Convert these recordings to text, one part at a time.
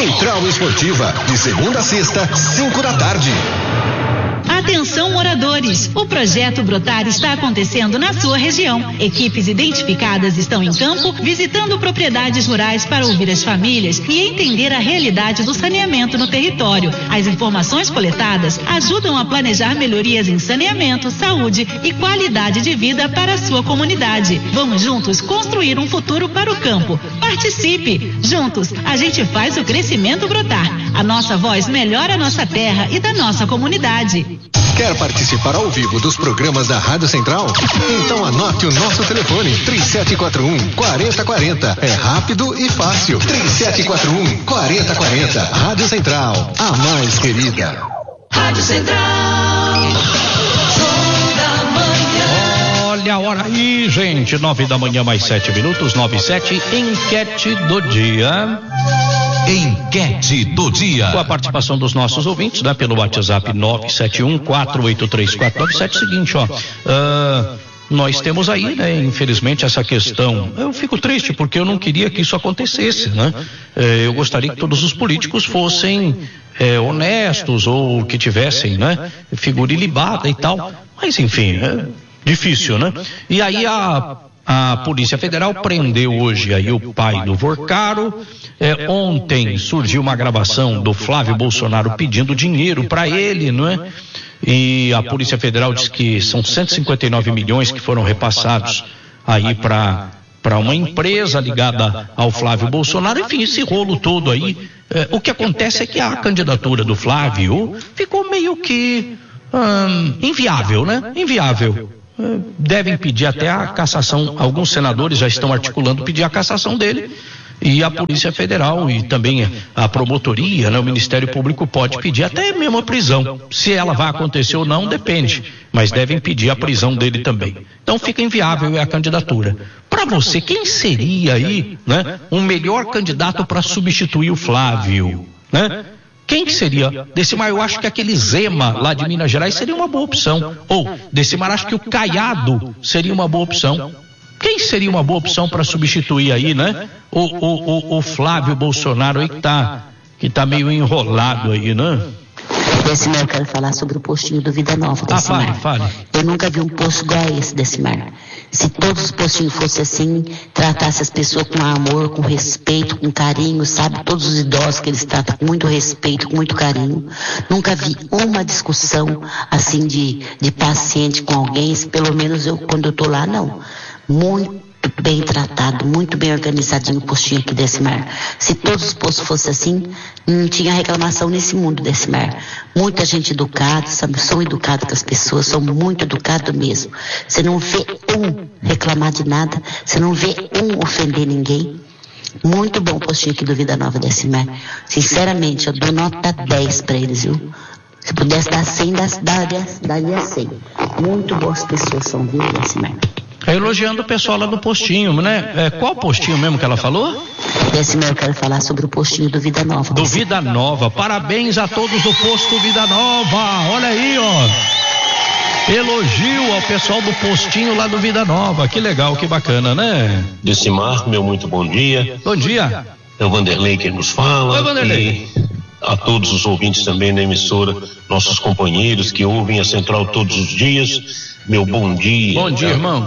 Central Esportiva, de segunda a sexta, 5 da tarde. Atenção, moradores! O projeto Brotar está acontecendo na sua região. Equipes identificadas estão em campo, visitando propriedades rurais para ouvir as famílias e entender a realidade do saneamento no território. As informações coletadas ajudam a planejar melhorias em saneamento, saúde e qualidade de vida para a sua comunidade. Vamos juntos construir um futuro para o campo. Participe! Juntos, a gente faz o crescimento brotar. A nossa voz melhora a nossa terra e da nossa comunidade. Quer participar ao vivo dos programas da Rádio Central? Então anote o nosso telefone, 3741-4040. É rápido e fácil. 3741-4040. Rádio Central, a mais querida. Rádio Central. Olha a hora aí, gente. 9 da manhã, mais 7 minutos, 9:07. Enquete do dia. Enquete do dia. Com a participação dos nossos ouvintes, né? Pelo WhatsApp 971-483-497. Seguinte, ó. Nós temos aí, né? Infelizmente, essa questão. Eu fico triste porque eu não queria que isso acontecesse, né? Eu gostaria que todos os políticos fossem honestos ou que tivessem, né? Figura ilibada e tal. Mas, enfim, é difícil, né? E aí a Polícia Federal prendeu hoje aí o pai do Vorcaro. Ontem surgiu uma gravação do Flávio Bolsonaro pedindo dinheiro para ele, não é? E a Polícia Federal diz que são 159 milhões que foram repassados aí para uma empresa ligada ao Flávio Bolsonaro. Enfim, esse rolo todo aí. O que acontece é que a candidatura do Flávio ficou meio que inviável, né? Inviável. Devem pedir até a cassação. Alguns senadores já estão articulando pedir a cassação dele. E a Polícia Federal e também a promotoria, né, o Ministério Público pode pedir até mesmo a prisão. Se ela vai acontecer ou não, depende. Mas devem pedir a prisão dele também. Então fica inviável a candidatura. Para você, quem seria aí, né, um melhor candidato para substituir o Flávio, né? Quem que seria? Decimar, eu acho que aquele Zema lá de Minas Gerais seria uma boa opção. Ou, Decimar, acho que o Caiado seria uma boa opção. Quem seria uma boa opção para substituir aí, né? O Flávio Bolsonaro aí que tá meio enrolado aí, né? Decimar, eu quero falar sobre o postinho do Vida Nova, Decimar. Fale. Eu nunca vi um posto igual a esse, Decimar. Se todos os postinhos fossem assim, tratasse as pessoas com amor, com respeito, com carinho, sabe? Todos os idosos que eles tratam com muito respeito, com muito carinho. Nunca vi uma discussão assim de paciente com alguém, pelo menos quando eu tô lá, não. Muito bem tratado, muito bem organizadinho o postinho aqui, Decimar. Se todos os postos fossem assim, não tinha reclamação nesse mundo, Decimar. Muita gente educada, sabe? São educados com as pessoas, são muito educados mesmo. Você não vê um reclamar de nada, você não vê um ofender ninguém. Muito bom o postinho aqui do Vida Nova, Decimar. Sinceramente, eu dou nota 10 para eles, viu? Se pudesse dar 100, daria 100. Muito boas pessoas são, viu, Decimar? Elogiando o pessoal lá do postinho, né? Qual postinho mesmo que ela falou? Decimar, eu quero falar sobre o postinho do Vida Nova. Do Vida Nova. Parabéns a todos do posto Vida Nova. Olha aí, ó. Elogio ao pessoal do postinho lá do Vida Nova. Que legal, que bacana, né? Decimar, meu muito bom dia. Bom dia. É o Vanderlei que nos fala. Oi, Vanderlei. E a todos os ouvintes também da emissora, nossos companheiros que ouvem a Central todos os dias. Meu bom dia. Bom dia, irmão.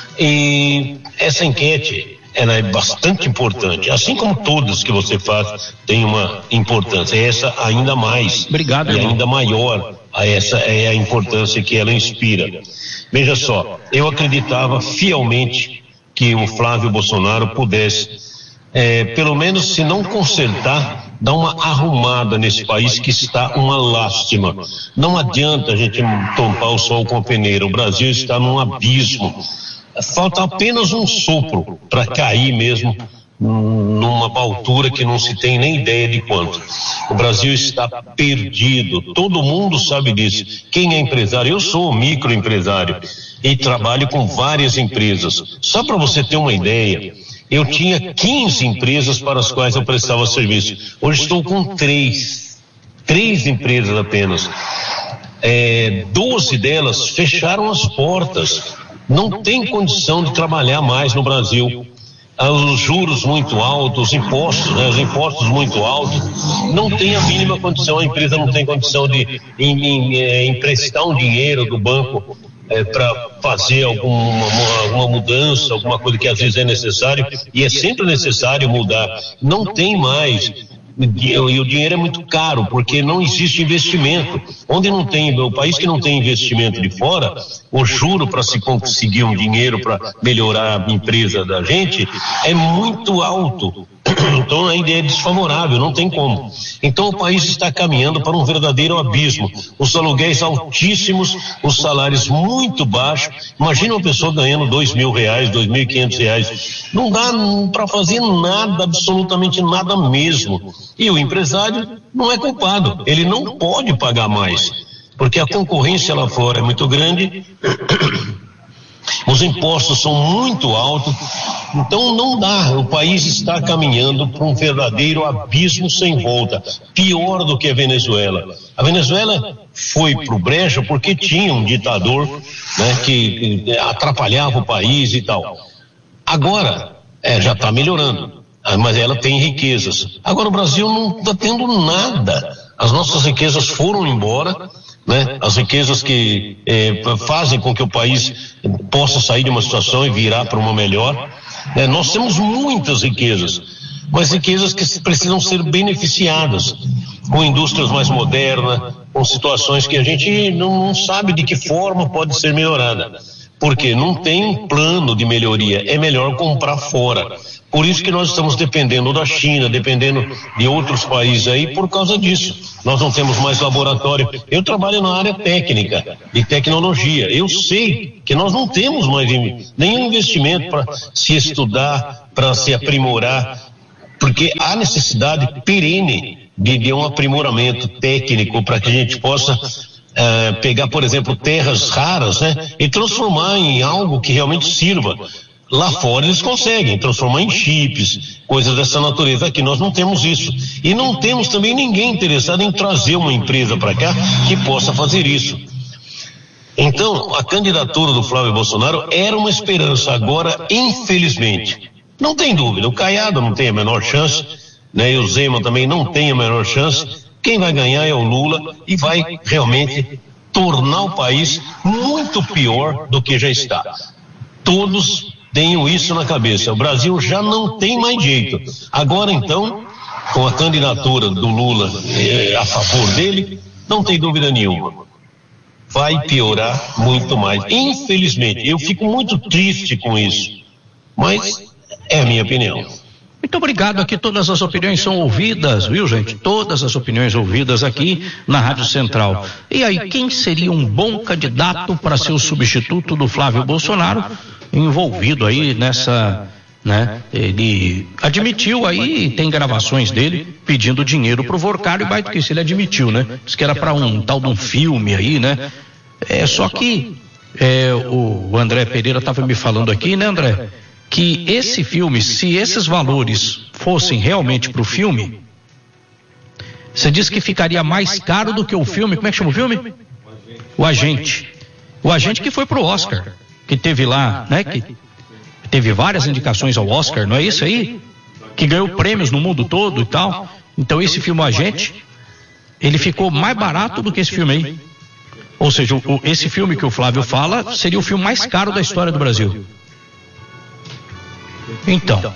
E essa enquete, ela é bastante importante, assim como todas que você faz tem uma importância, essa ainda mais. Obrigado, e irmão. ainda maior, essa é a importância que ela inspira. Veja só, eu acreditava fielmente que o Flávio Bolsonaro pudesse, pelo menos se não consertar, dar uma arrumada nesse país que está uma lástima. Não adianta a gente tampar o sol com a peneira, o Brasil está num abismo. Falta apenas um sopro para cair mesmo numa altura que não se tem nem ideia de quanto. O Brasil está perdido, todo mundo sabe disso. Quem é empresário? Eu sou microempresário e trabalho com várias empresas. Só para você ter uma ideia, eu tinha 15 empresas para as quais eu prestava serviço. Hoje estou com 3 empresas apenas. 12 delas fecharam as portas. Não tem condição de trabalhar mais no Brasil. os juros muito altos, os impostos muito altos, não tem a mínima condição, a empresa não tem condição de emprestar um dinheiro do banco para fazer alguma mudança, alguma coisa que às vezes é necessário, e é sempre necessário mudar. Não tem mais. E o dinheiro é muito caro, porque não existe investimento. O país que não tem investimento de fora, o juro para se conseguir um dinheiro para melhorar a empresa da gente é muito alto. Então a ideia é desfavorável, não tem como. Então o país está caminhando para um verdadeiro abismo. Os aluguéis altíssimos, os salários muito baixos. Imagina uma pessoa ganhando R$2.000, R$2.500. Não dá para fazer nada, absolutamente nada mesmo. E o empresário não é culpado, ele não pode pagar mais, porque a concorrência lá fora é muito grande. Os impostos são muito altos, então não dá. O país está caminhando para um verdadeiro abismo sem volta, pior do que a Venezuela. A Venezuela foi pro brecha porque tinha um ditador, né, que atrapalhava o país e tal. Agora, já está melhorando, mas ela tem riquezas. Agora o Brasil não está tendo nada. As nossas riquezas foram embora, né? As riquezas que fazem com que o país possa sair de uma situação e virar para uma melhor. Nós temos muitas riquezas, mas riquezas que precisam ser beneficiadas, com indústrias mais modernas, com situações que a gente não sabe de que forma pode ser melhorada, porque não tem plano de melhoria, é melhor comprar fora. Por isso que nós estamos dependendo da China, dependendo de outros países aí, por causa disso. Nós não temos mais laboratório. Eu trabalho na área técnica e tecnologia. Eu sei que nós não temos mais nenhum investimento para se estudar, para se aprimorar, porque há necessidade perene de um aprimoramento técnico para que a gente possa pegar, por exemplo, terras raras, né, e transformar em algo que realmente sirva. Lá fora eles conseguem transformar em chips, coisas dessa natureza. Aqui nós não temos isso. E não temos também ninguém interessado em trazer uma empresa para cá que possa fazer isso. Então, a candidatura do Flávio Bolsonaro era uma esperança. Agora, infelizmente, não tem dúvida, o Caiado não tem a menor chance, né? E o Zema também não tem a menor chance. Quem vai ganhar é o Lula e vai realmente tornar o país muito pior do que já está. Todos tenham isso na cabeça. O Brasil já não tem mais jeito. Agora, então, com a candidatura do Lula a favor dele, não tem dúvida nenhuma. Vai piorar muito mais. Infelizmente, eu fico muito triste com isso. Mas é a minha opinião. Muito obrigado. Aqui todas as opiniões são ouvidas, viu, gente? Todas as opiniões ouvidas aqui na Rádio Central. E aí, quem seria um bom candidato para ser o substituto do Flávio Bolsonaro, envolvido aí nessa, né? Ele admitiu aí, tem gravações dele pedindo dinheiro pro Vorcário, e mais do que isso, ele admitiu, né? Diz que era para um tal de um filme aí, né? Só que o André Pereira estava me falando aqui, né, André? Que esse filme, se esses valores fossem realmente pro filme, você disse que ficaria mais caro do que o filme. Como é que chama o filme? O Agente. O Agente que foi pro Oscar, que teve lá, né? Que teve várias indicações ao Oscar, não é isso aí? Que ganhou prêmios no mundo todo e tal. Então esse filme, O Agente, ele ficou mais barato do que esse filme aí. Ou seja, esse filme que o Flávio fala seria o filme mais caro da história do Brasil. Então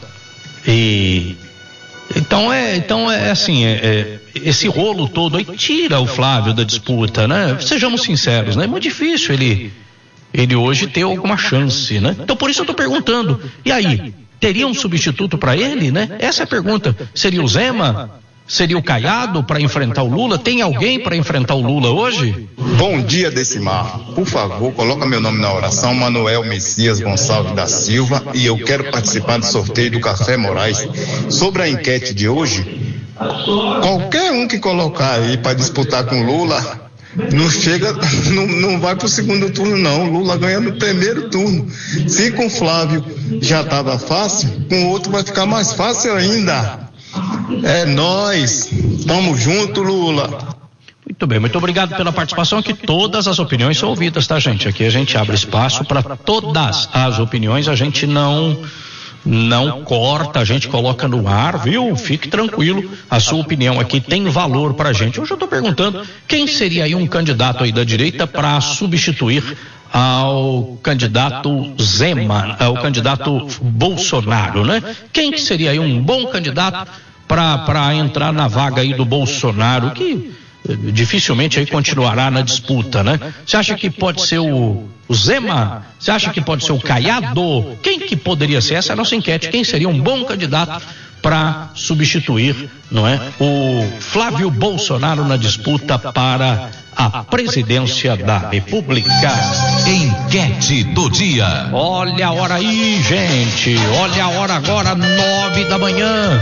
é assim, esse rolo todo aí tira o Flávio da disputa, né? Sejamos sinceros, né? É muito difícil ele hoje ter alguma chance, né? Então por isso eu tô perguntando, e aí, teria um substituto para ele, né? Essa é a pergunta. Seria o Zema? Seria o Caiado para enfrentar o Lula? Tem alguém para enfrentar o Lula hoje? Bom dia, Decimar. Por favor, coloca meu nome na oração, Manuel Messias Gonçalves da Silva, e eu quero participar do sorteio do Café Moraes. Sobre a enquete de hoje, qualquer um que colocar aí para disputar com Lula, não chega, não vai para o segundo turno não. O Lula ganha no primeiro turno. Se com o Flávio já estava fácil, com o outro vai ficar mais fácil ainda. É nóis, tamo junto, Lula. Muito bem, muito obrigado pela participação. Aqui todas as opiniões são ouvidas, tá, gente? Aqui a gente abre espaço para todas as opiniões, a gente não Não corta, a gente coloca no ar, viu? Fique tranquilo, a sua opinião aqui tem valor pra gente. Hoje eu tô perguntando quem seria aí um candidato aí da direita para substituir ao candidato Zema, ao candidato Bolsonaro, né? Quem que seria aí um bom candidato para entrar na vaga aí do Bolsonaro, que dificilmente aí continuará na disputa, né? Você acha que pode ser o Zema? Você acha que pode ser o Caiado? Quem que poderia ser? Essa é a nossa enquete. Quem seria um bom candidato para substituir, não é, o Flávio Bolsonaro na disputa para a presidência da República? Enquete do dia. Olha a hora aí, gente. Olha a hora agora, 9 da manhã.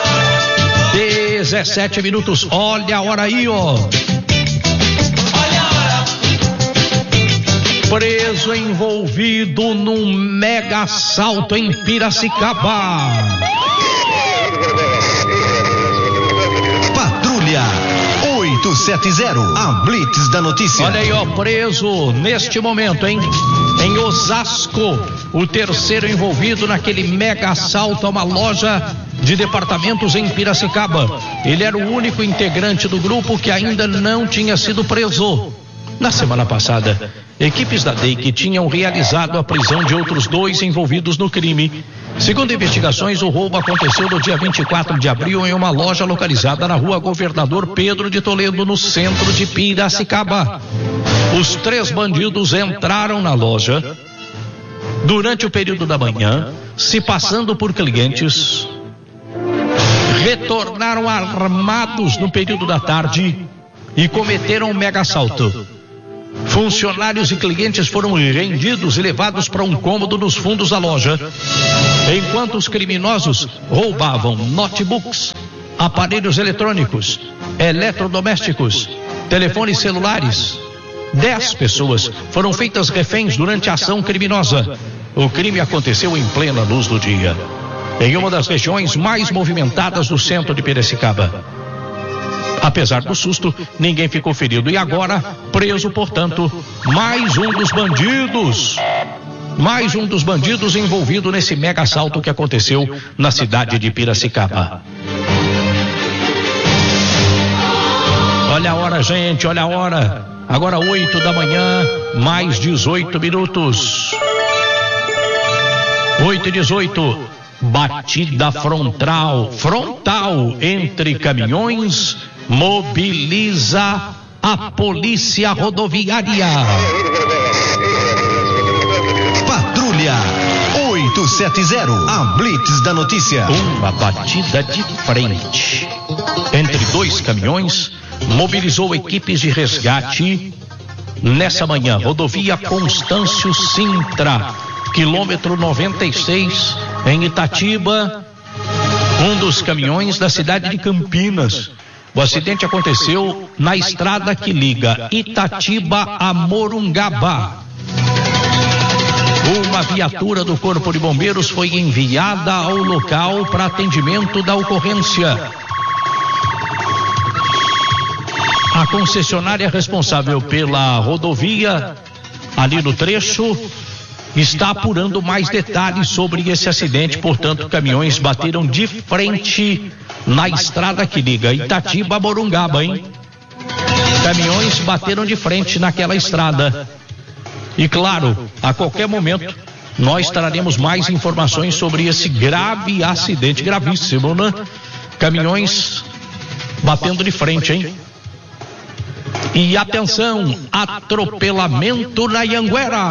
17 minutos. Olha a hora aí, ó. Preso envolvido num mega assalto em Piracicaba. Patrulha 870, a Blitz da notícia. Olha aí, ó, preso neste momento, hein? Em Osasco, o terceiro envolvido naquele mega assalto a uma loja de departamentos em Piracicaba. Ele era o único integrante do grupo que ainda não tinha sido preso. Na semana passada, equipes da DEIC tinham realizado a prisão de outros 2 envolvidos no crime. Segundo investigações, o roubo aconteceu no dia 24 de abril em uma loja localizada na rua Governador Pedro de Toledo, no centro de Piracicaba. Os 3 bandidos entraram na loja durante o período da manhã, se passando por clientes, retornaram armados no período da tarde e cometeram um mega assalto. Funcionários e clientes foram rendidos e levados para um cômodo nos fundos da loja, enquanto os criminosos roubavam notebooks, aparelhos eletrônicos, eletrodomésticos, telefones celulares. 10 pessoas foram feitas reféns durante a ação criminosa. O crime aconteceu em plena luz do dia, em uma das regiões mais movimentadas do centro de Piracicaba. Apesar do susto, ninguém ficou ferido. E agora, preso, portanto, mais um dos bandidos. Mais um dos bandidos envolvido nesse mega assalto que aconteceu na cidade de Piracicaba. Olha a hora, gente, olha a hora. Agora 8 da manhã, mais 18 minutos. 8:18. Batida frontal entre caminhões mobiliza a polícia rodoviária. Patrulha 870, a Blitz da notícia. Uma batida de frente entre 2 caminhões mobilizou equipes de resgate nessa manhã. Rodovia Constâncio Sintra, quilômetro 96, em Itatiba, um dos caminhões da cidade de Campinas. O acidente aconteceu na estrada que liga Itatiba a Morungaba. Uma viatura do Corpo de Bombeiros foi enviada ao local para atendimento da ocorrência. A concessionária responsável pela rodovia, ali no trecho, está apurando mais detalhes sobre esse acidente. Portanto, caminhões bateram de frente na estrada que liga Itatiba a Morungaba, hein? Caminhões bateram de frente naquela estrada. E claro, a qualquer momento, nós traremos mais informações sobre esse grave acidente, gravíssimo, né? Caminhões batendo de frente, hein? E atenção, atropelamento na Anhanguera.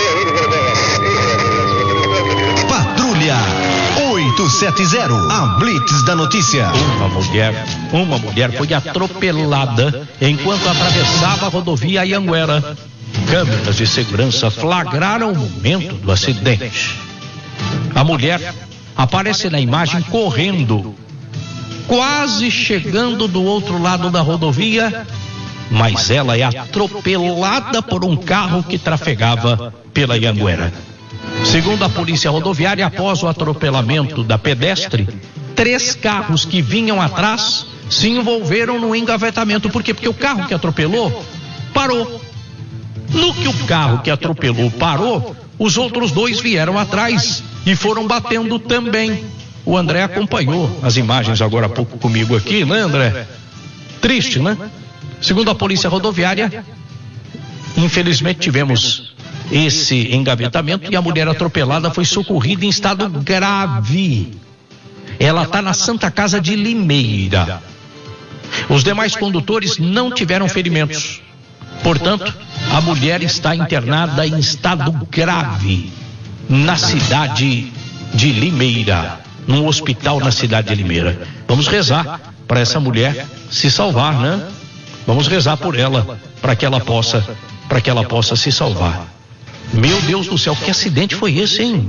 Patrulha 870, a Blitz da notícia. Uma mulher foi atropelada enquanto atravessava a rodovia Anhanguera. Câmeras de segurança flagraram o momento do acidente. A mulher aparece na imagem correndo, quase chegando do outro lado da rodovia, mas ela é atropelada por um carro que trafegava pela Anhanguera. Segundo a polícia rodoviária, após o atropelamento da pedestre, 3 carros que vinham atrás se envolveram no engavetamento. Por quê? Porque o carro que atropelou parou. No que o carro que atropelou parou, os outros 2 vieram atrás e foram batendo também. O André acompanhou as imagens agora há pouco comigo aqui, né, André? Triste, né? Segundo a Polícia Rodoviária, infelizmente tivemos esse engavetamento e a mulher atropelada foi socorrida em estado grave. Ela está na Santa Casa de Limeira. Os demais condutores não tiveram ferimentos. Portanto, a mulher está internada em estado grave na cidade de Limeira, num hospital na cidade de Limeira. Vamos rezar para essa mulher se salvar, né? Vamos rezar por ela, para que ela possa se salvar. Meu Deus do céu, que acidente foi esse, hein?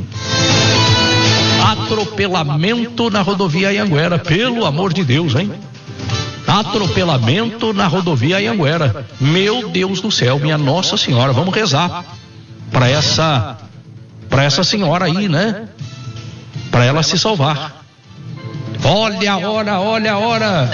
Atropelamento na rodovia Anhanguera, pelo amor de Deus, hein? Atropelamento na rodovia Anhanguera. Meu Deus do céu, minha Nossa Senhora, vamos rezar para essa senhora aí, né? Para ela se salvar. Olha a hora, olha a hora.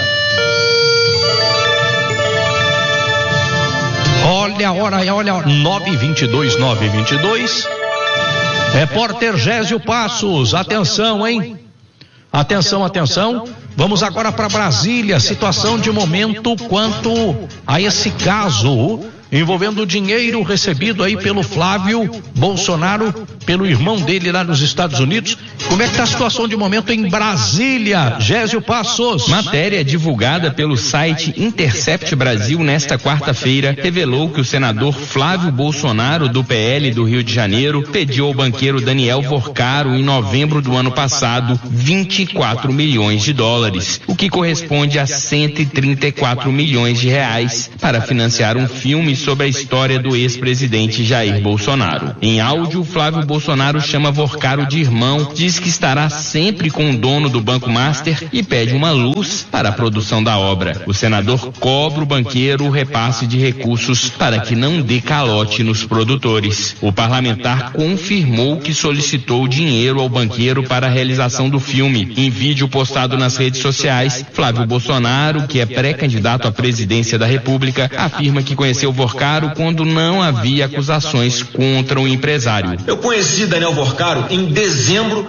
Olha a hora, olha a hora. 9:22. Repórter Gésio Passos, atenção, hein? Atenção. Vamos agora para Brasília. Situação de momento quanto a esse caso envolvendo dinheiro recebido aí pelo Flávio Bolsonaro, pelo irmão dele lá nos Estados Unidos. Como é que está a situação de momento em Brasília? Gésio Passos. Matéria divulgada pelo site Intercept Brasil nesta quarta-feira revelou que o senador Flávio Bolsonaro, do PL do Rio de Janeiro, pediu ao banqueiro Daniel Vorcaro, em novembro do ano passado, 24 milhões de dólares, o que corresponde a 134 milhões de reais, para financiar um filme sobre a história do ex-presidente Jair Bolsonaro. Em áudio, Flávio Bolsonaro chama Vorcaro de irmão, diz que estará sempre com o dono do Banco Master e pede uma luz para a produção da obra. O senador cobra o banqueiro o repasse de recursos para que não dê calote nos produtores. O parlamentar confirmou que solicitou dinheiro ao banqueiro para a realização do filme. Em vídeo postado nas redes sociais, Flávio Bolsonaro, que é pré-candidato à presidência da República, afirma que conheceu Vorcaro quando não havia acusações contra o empresário. Eu conheci Daniel Vorcaro em dezembro